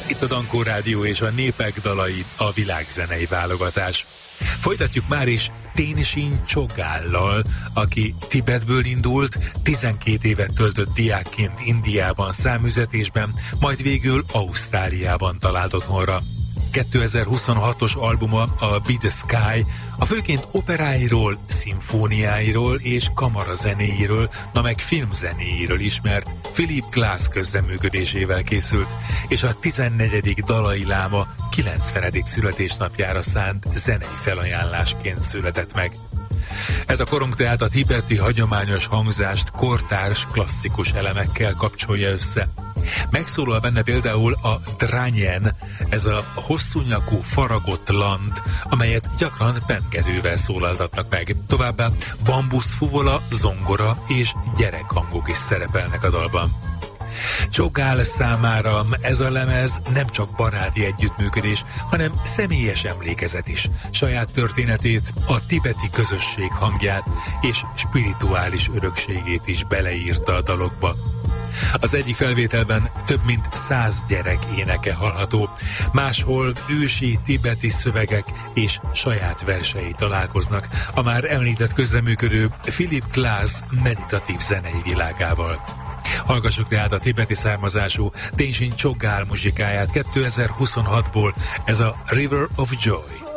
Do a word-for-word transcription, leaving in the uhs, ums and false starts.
Itt a Dankó Rádió és a Népek dalai, a világzenei válogatás. Folytatjuk már is Tenzin Chogyallal, aki Tibetből indult, tizenkét évet töltött diákként Indiában számüzetésben, majd végül Ausztráliában talált otthonra. kétezer-huszonhatos albuma, a Be the Sky, a főként operáiról, szimfóniáiról és kamarazenéiről, na meg filmzenéiről ismert Philip Glass közreműködésével készült, és a tizennegyedik Dalai Láma kilencvenedik születésnapjára szánt zenei felajánlásként született meg. Ez a korong tehát a tibeti hagyományos hangzást kortárs klasszikus elemekkel kapcsolja össze. Megszólal benne például a drányen, ez a hosszú nyakú faragott land, amelyet gyakran pengedővel szólaltatnak meg. Továbbá bambuszfuvola, zongora és gyerekhangok is szerepelnek a dalban. Chogyall számára ez a lemez nem csak baráti együttműködés, hanem személyes emlékezet is. Saját történetét, a tibeti közösség hangját és spirituális örökségét is beleírta a dalokba. Az egyik felvételben több mint száz gyerek éneke hallható, máshol ősi tibeti szövegek és saját versei találkoznak a már említett közreműködő Philip Glass meditatív zenei világával. Hallgassuk tehát a tibeti származású Tenzin Chogyall muzsikáját kétezer-huszonhatból, ez a River of Joy.